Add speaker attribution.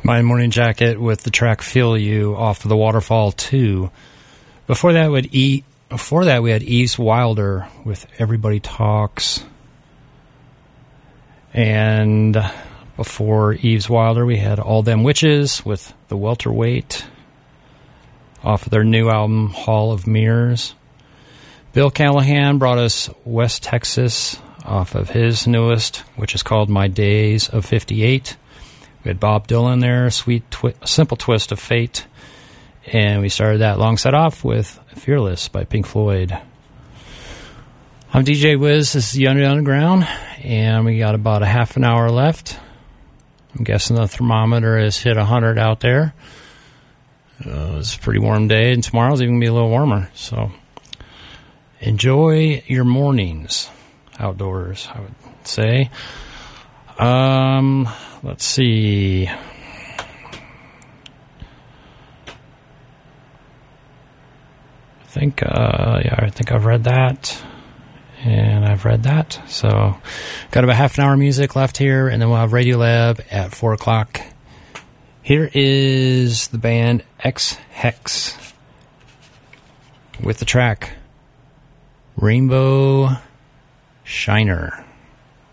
Speaker 1: My Morning Jacket with the track Feel You off of the Waterfall 2. Before that we had Eves Wilder with Everybody Talks. And before Eves Wilder we had All Them Witches with The Welterweight off of their new album Hall of Mirrors. Bill Callahan brought us West Texas off of his newest, which is called My Days of 58. We had Bob Dylan there, Simple Twist of Fate. And we started that long set off with Fearless by Pink Floyd. I'm DJ Wiz, this is the Underground, and we got about a half an hour left. I'm guessing the thermometer has hit 100 out there. It's a pretty warm day, and tomorrow's even going to be a little warmer. So enjoy your mornings outdoors, I would say. Let's see. I think I've read that. And I've read that. So, got about half an hour of music left here, and then we'll have Radiolab at 4 o'clock. Here is the band X-Hex with the track Rainbow Shiner.